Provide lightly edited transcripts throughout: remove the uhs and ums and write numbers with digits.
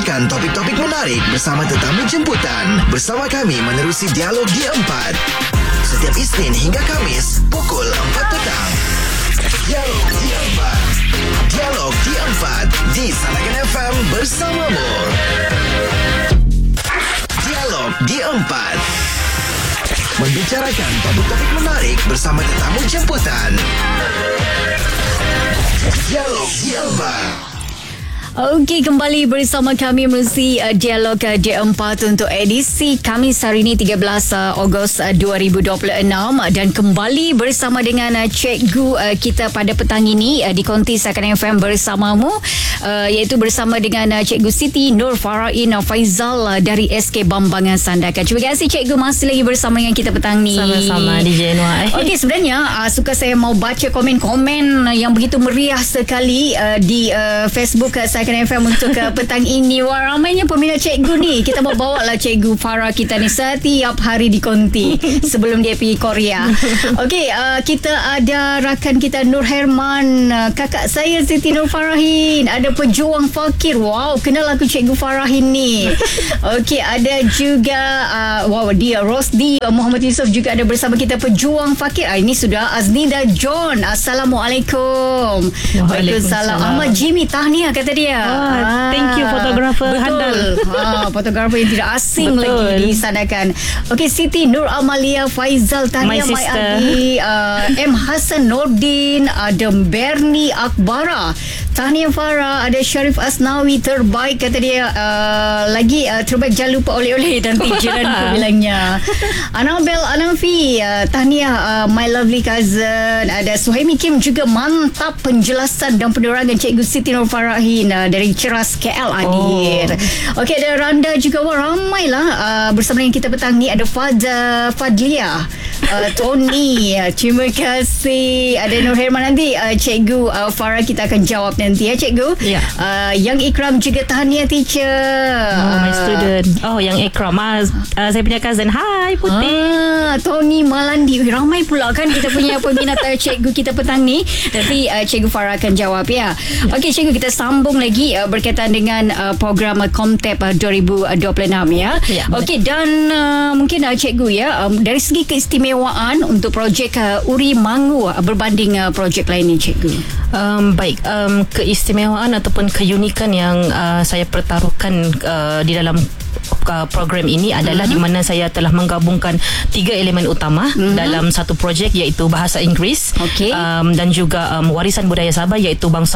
membicarakan topik-topik menarik bersama tetamu jemputan. Bersama kami menerusi Dialog D4. Setiap Isnin hingga Kamis, pukul 4 petang. Dialog D4. Dialog D4 di Sanagan FM bersamamu. Dialog D4. Membicarakan topik-topik menarik bersama tetamu jemputan. Dialog D4. Okey, kembali bersama kami menerusi Dialog D4 untuk edisi Khamis hari ini 13 Ogos 2026 dan kembali bersama dengan cikgu kita pada petang ini di Konti Sanagan FM bersamamu, iaitu bersama dengan Cikgu Siti Nur Farahin Faizal dari SK Bambangan Sandakan. Terima kasih cikgu masih lagi bersama dengan kita petang ni. Sama-sama DJ Noah. Okey, sebenarnya suka saya mau baca komen-komen yang begitu meriah sekali di Facebook Sanagan FM untuk petang ini. Wah, ramainya peminat cikgu ni. Kita mau bawa lah cikgu Farah kita ni setiap hari di Konti sebelum dia pergi Korea. Okey, kita ada rakan kita Nur Herman, kakak saya Siti Nur Farahin, ada pejuang fakir. Wow, kenal aku cikgu Farahin ni. Okey, ada juga dia Rosdi Muhammad Yusof juga ada bersama kita, pejuang fakir. Ini sudah Aznida John. Assalamualaikum. Waalaikumsalam. Ahmad Jimmy tahniah kata dia. Thank you fotografer handal. Fotografer yang tidak asing lagi di Sanakan. Okey, Siti Nur Amalia Faizal tahniah, my Adi, M Hassan Nordin, ada Bernie Akbara tahniah Farah, ada Syarif Asnawi terbaik kata dia, lagi terbaik jangan lupa oleh-oleh nanti jiran aku bilangnya. Anabel Anafi tahniah my lovely cousin, ada Suhaimi Kim juga mantap penjelasan dan penerangan cikgu Siti Nur Farahin dari Ceras KL hadir. Okey, ada Randa juga. Wah, ramailah bersama dengan kita petang ni. Ada Fadlia, Tony, terima kasih. Ada Nur Herman. Nanti cikgu Farah kita akan jawab nanti ya cikgu. Yang Ikram juga tahniah teacher. My student. Yang Ikram saya punya cousin. Hai Putih. Tony Malandi. Ramai pula kan kita punya peminat cikgu kita petang ni. Nanti cikgu Farah akan jawab ya. Okey cikgu, kita sambung lagi berkaitan dengan program Komtep 2026 ya. Okey, dan mungkin cikgu ya, dari segi keistimewaan untuk projek Uri Mangu berbanding projek lain ni cikgu. Baik, keistimewaan ataupun keunikan yang saya pertaruhkan di dalam program ini adalah di mana saya telah menggabungkan 3 elemen utama dalam satu projek, iaitu bahasa Inggeris, dan juga warisan budaya Sabah, iaitu bangsa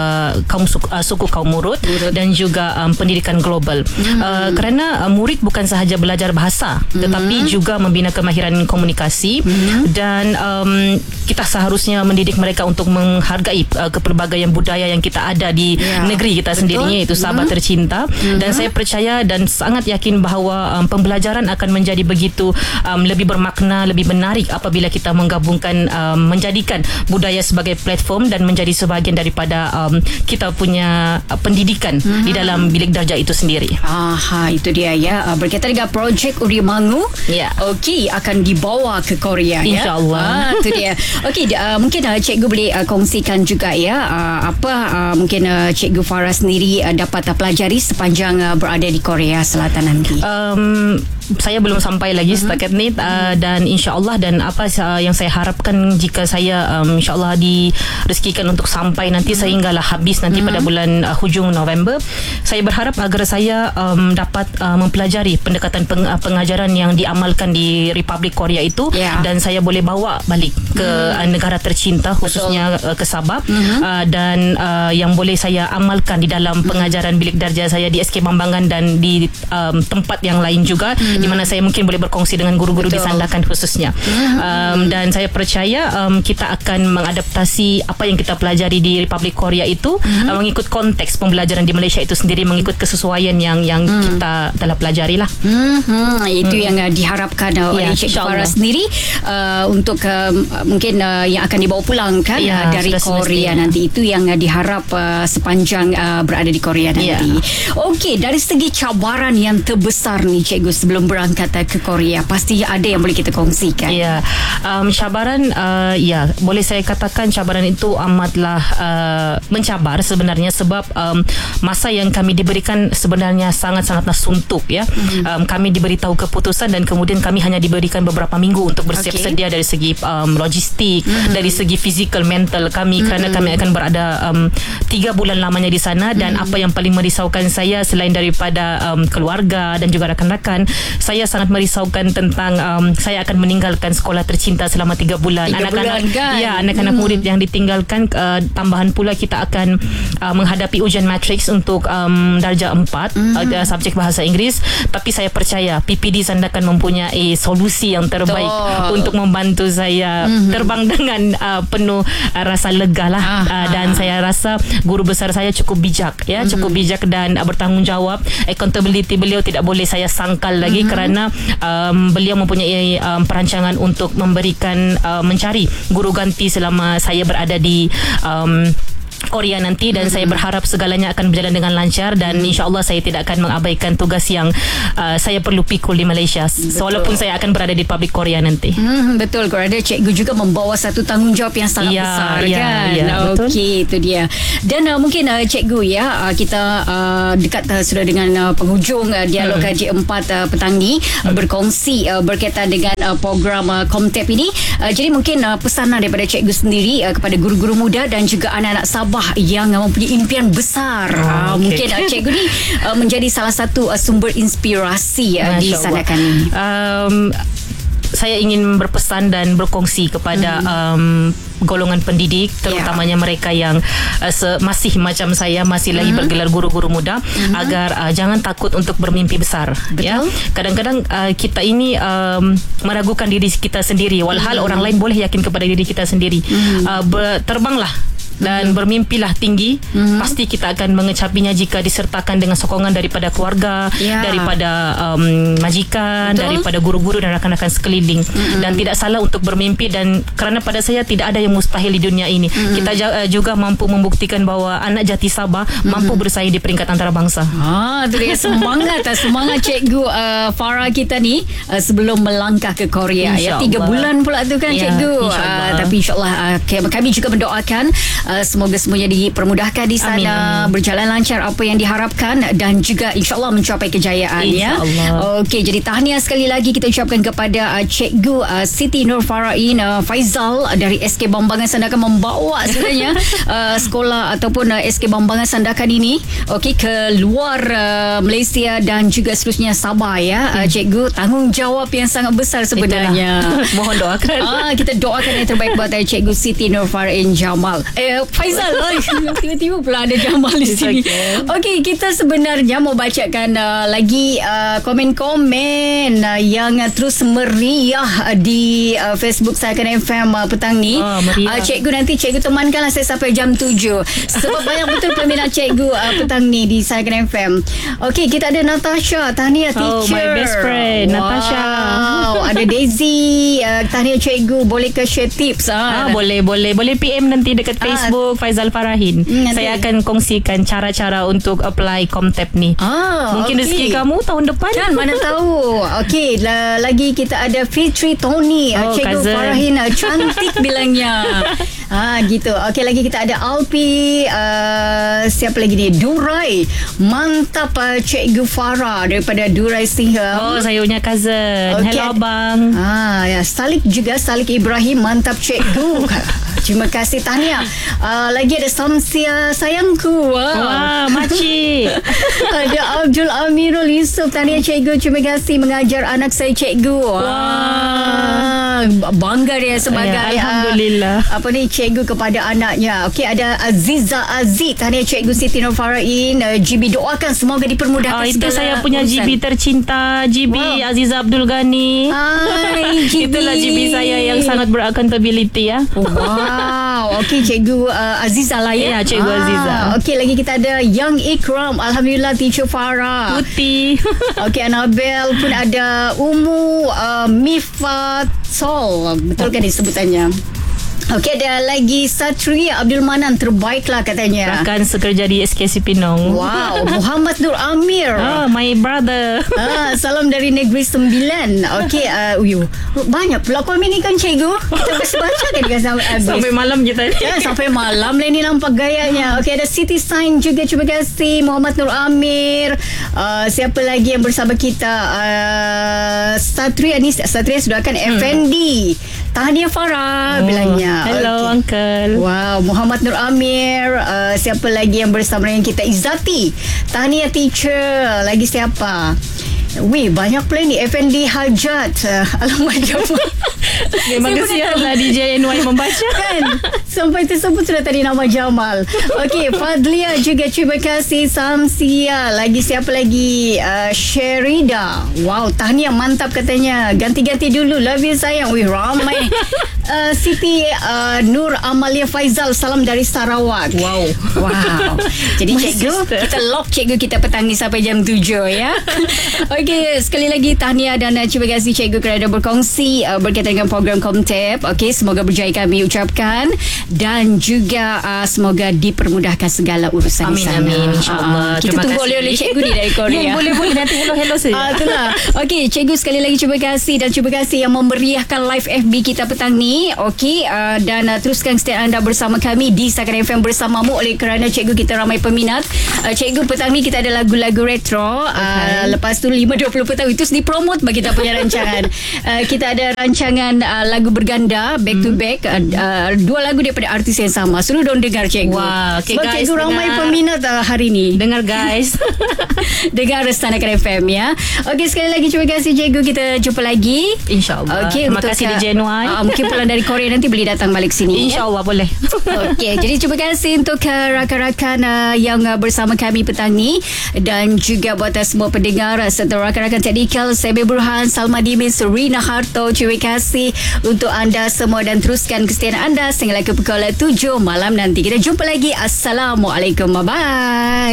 suku kaum Murut, dan juga pendidikan global. Kerana murid bukan sahaja belajar bahasa tetapi juga membina kemahiran komunikasi, dan kita seharusnya mendidik mereka untuk menghargai kepelbagaian budaya yang kita ada di negeri kita sendirinya, iaitu Sabah tercinta. Dan saya percaya dan sangat yakin bahawa pembelajaran akan menjadi begitu lebih bermakna, lebih menarik apabila kita menggabungkan, menjadikan budaya sebagai platform dan menjadi sebahagian daripada kita punya pendidikan di dalam bilik darjah itu sendiri. Itu dia ya, berkaitan dengan projek Uri Mangu. Okey, akan dibawa ke Korea ya, InsyaAllah. Itu dia. Okey, mungkin cikgu boleh kongsikan juga ya, apa mungkin cikgu Farah sendiri dapat pelajari sepanjang berada di Korea Selatan nanti. Saya belum sampai lagi setakat ni, dan insyaAllah, dan apa yang saya harapkan jika saya insyaAllah direzekikan untuk sampai nanti sehinggalah habis nanti pada bulan hujung November, saya berharap agar saya dapat mempelajari pendekatan pengajaran yang diamalkan di Republik Korea itu, dan saya boleh bawa balik ke negara tercinta, khususnya ke Sabah, dan yang boleh saya amalkan di dalam pengajaran bilik darjah saya di SK Bambangan dan di tempat yang lain juga, di mana saya mungkin boleh berkongsi dengan guru-guru di Sandakan khususnya. Dan saya percaya kita akan mengadaptasi apa yang kita pelajari di Republik Korea itu mengikut konteks pembelajaran di Malaysia itu sendiri, mengikut kesesuaian yang kita telah pelajari lah. Itu yang diharapkan oleh Cikgu Farah sendiri untuk mungkin yang akan dibawa pulang kan dari Korea nanti. Itu yang diharap sepanjang berada di Korea nanti. Okey, dari segi cabaran yang terbesar ni cikgu sebelum berangkat ke Korea? Pasti ada yang boleh kita kongsikan. Ya, cabaran, boleh saya katakan cabaran itu amatlah mencabar sebenarnya, sebab masa yang kami diberikan sebenarnya sangat-sangatlah suntuk ya. Kami diberitahu keputusan dan kemudian kami hanya diberikan beberapa minggu untuk bersiap sedia dari segi logistik, dari segi fizikal, mental kami, kerana kami akan berada 3 bulan lamanya di sana. Dan apa yang paling merisaukan saya selain daripada keluarga dan juga rakan-rakan, saya sangat merisaukan tentang saya akan meninggalkan sekolah tercinta selama 3 bulan. Anak-anak murid yang ditinggalkan, tambahan pula kita akan menghadapi ujian matriks untuk darjah 4 subjek bahasa Inggeris. Tapi saya percaya PPD Sandakan mempunyai solusi yang terbaik untuk membantu saya terbang dengan penuh rasa lega lah. Dan saya rasa guru besar saya cukup bijak ya, cukup bijak dan bertanggungjawab. Accountability beliau tidak boleh saya sangkal lagi, kerana beliau mempunyai perancangan untuk memberikan mencari guru ganti selama saya berada di Korea nanti. Dan saya berharap segalanya akan berjalan dengan lancar, dan insyaAllah saya tidak akan mengabaikan tugas yang saya perlu pikul di Malaysia. Walaupun saya akan berada di Republik Korea nanti. Betul, kerana cikgu juga membawa satu tanggungjawab yang sangat besar kan. Okey, itu dia. Dan mungkin cikgu ya, kita dekat sudah dengan penghujung dialog Gaji 4 petang ni, berkongsi berkaitan dengan program Komtep ini. Jadi mungkin pesanan daripada cikgu sendiri kepada guru-guru muda dan juga anak-anak Sabah yang mempunyai impian besar. Mungkin cikgu ni menjadi salah satu sumber inspirasi di Sandakan ini. Saya ingin berpesan dan berkongsi kepada golongan pendidik, terutamanya mereka yang masih macam saya, masih lagi bergelar guru-guru muda, agar jangan takut untuk bermimpi besar. Ya, kadang-kadang kita ini meragukan diri kita sendiri, walhal orang lain boleh yakin kepada diri kita sendiri. Terbanglah dan bermimpilah tinggi. Pasti kita akan mengecapinya jika disertakan dengan sokongan daripada keluarga, daripada majikan, daripada guru-guru dan rakan-rakan sekeliling. Dan tidak salah untuk bermimpi, dan kerana pada saya tidak ada yang mustahil di dunia ini. Kita juga mampu membuktikan bahawa anak jati Sabah mampu bersaing di peringkat antarabangsa. Itu dia semangat cikgu Farah kita ni sebelum melangkah ke Korea. Ya, 3 bulan pula tu kan cikgu. Tapi insyaAllah kami juga mendoakan semoga semuanya dipermudahkan di sana, berjalan lancar apa yang diharapkan, dan juga insyaAllah mencapai kejayaan. Okey, jadi tahniah sekali lagi kita ucapkan kepada cikgu Siti Nur Farain Faizal dari SK Bambangan Sandakan, membawa sebenarnya sekolah ataupun SK Bambangan Sandakan ini ke luar Malaysia dan juga seterusnya Sabah ya. Cikgu, tanggungjawab yang sangat besar sebenarnya. Mohon doakan. Kita doakan yang terbaik buat cikgu Siti Nur Farain Jamal. Faizal, tiba-tiba pula ada Jamal di sini. Okey, kita sebenarnya mau bacakan lagi komen-komen yang terus meriah di Facebook Sandakan FM petang ni. Cikgu, nanti cikgu temankanlah saya sampai jam 7, sebab banyak betul peminat cikgu petang ni di Sandakan FM. Okey, kita ada Natasha, tahniah teacher. My best friend, Natasha. Ada Daisy, tahniah cikgu, boleh ke share tips? Boleh PM nanti dekat Facebook Faizal Farahin. Saya akan kongsikan cara-cara untuk apply Komtep ni. Mungkin rezeki kamu tahun depan kan, mana tahu. Okey, lagi kita ada Fitri Tony, cikgu cousin Farahin cantik bilangnya. Gitu. Okey, lagi kita ada Alpi, siapa lagi ni, Durai, mantap cikgu Farah daripada Durai Singham. Saya punya cousin. Hello abang. Ya, Salik juga, Salik Ibrahim, mantap cikgu. Terima kasih, tahniah. Lagi ada Samsia sayangku. Makcik. Ada Abdul Amirul Yusof, tahniah cikgu, terima kasih mengajar anak saya cikgu. Bangga dia sebagai Alhamdulillah cikgu kepada anaknya. Okey, ada Aziza Aziz, tahniah cikgu Siti Nur Farain. GB, doakan semoga dipermudahkan itu saya punya urusan. GB tercinta, GB Aziza Abdul Ghani. Itulah GB saya yang sangat beraccountability ya. Okey, cikgu Aziza lah ya. Cikgu Aziza. Okey, lagi kita ada Yang Ikram, alhamdulillah teacher Farah. Putih. Okey, Anabel pun ada. Umu Mifat Sol, betul kan disebutannya? Okey, ada lagi Satria Abdul Manan, terbaiklah katanya. Rakan sekerja di SKC Pinong. Wow, Muhammad Nur Amir. My brother. Salam dari Negeri Sembilan. Okey, banyak pula komen ni kan cikgu. Kita mesti baca kan dengan sampai habis. Sampai malam kita ni. Ya, sampai malam lah ni nampak gayanya. Okey, ada Siti Sign juga, terima kasih. Muhammad Nur Amir. Siapa lagi yang bersama kita? Satria sudah akan Effendi. Tahniah Farah bilangnya. Hello, okay. Uncle. Wow, Muhammad Nur Amir. Siapa lagi yang bersama dengan kita? Izzati. Tahniah teacher. Lagi siapa? Wih, banyak pula ni. Effendi Hajat. Alamak, Jamal. Memang kesian lah DJ NY membaca kan. Sampai tersebut sudah tadi nama Jamal. Okey, Fadlia juga terima kasih. Samsia. Lagi siapa lagi? Sherida. Wow, tahniah mantap katanya. Ganti-ganti dulu. Love you sayang. Wih, ramai. Siti Nur Amalia Faizal. Salam dari Sarawak. Wow. Jadi cikgu, kita lock cikgu kita petang ni sampai jam 7 ya. Okey, sekali lagi tahniah dan terima kasih cikgu kerana berkongsi berkaitan dengan program Comtep. Okey, semoga berjaya kami ucapkan dan juga semoga dipermudahkan segala urusan di sana. Amin, insyaAllah. Kita tunggu oleh cikgu ni dari Korea. Boleh nanti hello saja. Itulah. Okey, cikgu sekali lagi terima kasih dan terima kasih yang memeriahkan live FB kita petang ni. Okey, dan teruskan kesetiaan anda bersama kami di Sakan FM bersamamu oleh kerana cikgu kita ramai peminat. Cikgu petang ni kita ada lagu-lagu retro. Lepas tu 5.20 petang itu dipromot bagi kita punya rancangan. Kita ada rancangan lagu berganda back to back, 2 lagu daripada artis yang sama. Suruh dong dengar cikgu. Wah, okay, sebab guys, cikgu ramai peminat hari ni. Dengar guys. Dengar Sakan FM ya. Okey, sekali lagi terima kasih cikgu. Kita jumpa lagi InsyaAllah. Okay, terima kasih DJ NY. Mungkin pulang dari Korea nanti boleh datang balik sini. InsyaAllah boleh. Okey, jadi terima kasih untuk rakan-rakan yang bersama kami petang ni dan juga buat semua pendengar serta rakan-rakan teknikal Sebe Burhan, Salma Dimin, Serena Harto. Terima kasih untuk anda semua dan teruskan kesetiaan anda sehingga ke pukul 7 malam nanti. Kita jumpa lagi. Assalamualaikum. Bye-bye.